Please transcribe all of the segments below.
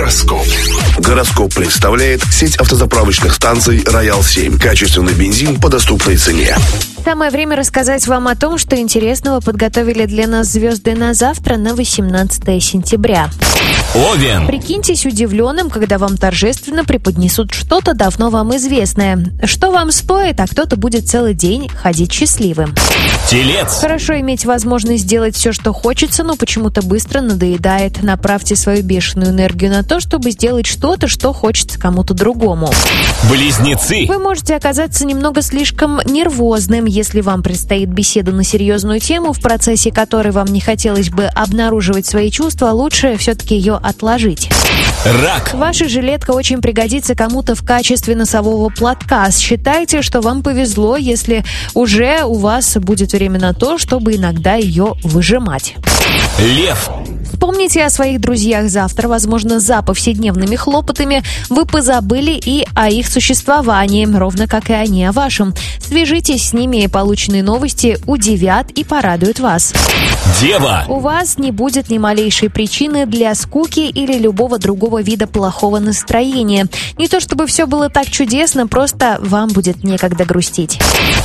Гороскоп. Гороскоп представляет сеть автозаправочных станций «Роял-7». Качественный бензин по доступной цене. Самое время рассказать вам о том, что интересного подготовили для нас звезды на завтра, на 18 сентября. Овен. Прикиньтесь удивленным, когда вам торжественно преподнесут что-то давно вам известное. Что вам стоит, а кто-то будет целый день ходить счастливым. Телец. Хорошо иметь возможность сделать все, что хочется, но почему-то быстро надоедает. Направьте свою бешеную энергию на то, чтобы сделать что-то, что хочется кому-то другому. Близнецы. Вы можете оказаться немного слишком нервозным, если вам предстоит беседа на серьезную тему, в процессе которой вам не хотелось бы обнаруживать свои чувства, лучше все-таки ее отложить. Рак. Ваша жилетка очень пригодится кому-то в качестве носового платка. Считайте, что вам повезло, если уже у вас будет время на то, чтобы иногда ее выжимать. Лев. Вспомните о своих друзьях завтра. Возможно, за повседневными хлопотами вы позабыли и о их существовании, ровно как и они о вашем. Свяжитесь с ними, и полученные новости удивят и порадуют вас. Дева. У вас не будет ни малейшей причины для скуки или любого другого вида плохого настроения. Не то чтобы все было так чудесно, просто вам будет некогда грустить.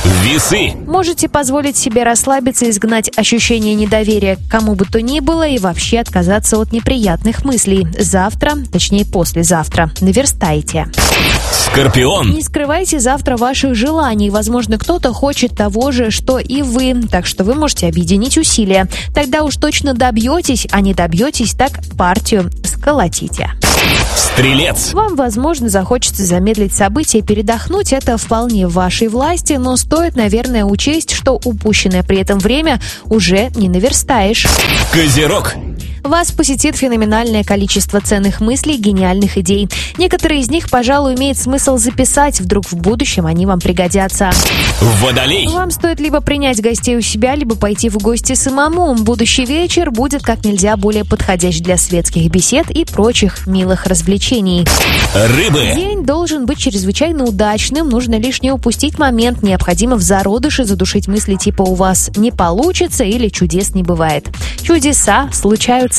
Весы. Можете позволить себе расслабиться, изгнать ощущение недоверия к кому бы то ни было и вообще отказаться от неприятных мыслей. Завтра, точнее послезавтра, наверстайте. Скорпион. Не скрывайте завтра ваших желаний. Возможно, кто-то хочет того же, что и вы. Так что вы можете объединить усилия. Тогда уж точно добьетесь, а не добьетесь, так партию сколотите. Стрелец. Вам, возможно, захочется замедлить события и передохнуть. Это вполне в вашей власти, но стоит, наверное, учесть, что упущенное при этом время уже не наверстаешь. Козерог. Вас посетит феноменальное количество ценных мыслей, гениальных идей. Некоторые из них, пожалуй, имеет смысл записать, вдруг в будущем они вам пригодятся. Водолей. Вам стоит либо принять гостей у себя, либо пойти в гости самому. Будущий вечер будет как нельзя более подходящ для светских бесед и прочих милых развлечений. Рыбы. День должен быть чрезвычайно удачным, нужно лишь не упустить момент, необходимо в зародыше задушить мысли типа «у вас не получится» или «чудес не бывает». Чудеса случаются.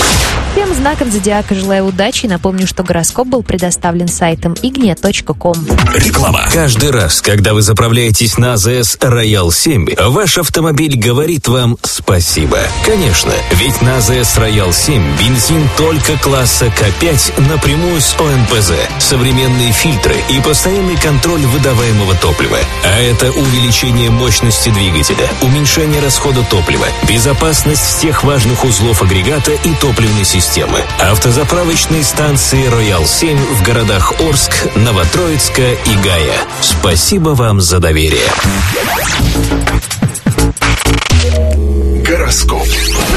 Всем знаком зодиака желаю удачи. Напомню, что гороскоп был предоставлен сайтом ignia.com. Реклама. Каждый раз, когда вы заправляетесь на АЗС «Роял-7», ваш автомобиль говорит вам спасибо. Конечно, ведь на АЗС «Роял-7» бензин только класса К5 напрямую с ОМПЗ, современные фильтры и постоянный контроль выдаваемого топлива. А это увеличение мощности двигателя, уменьшение расхода топлива, безопасность всех важных узлов агрегата и топливной системы. Автозаправочные станции «Роял-7» в городах Орск, Новотроицка и Гая. Спасибо вам за доверие.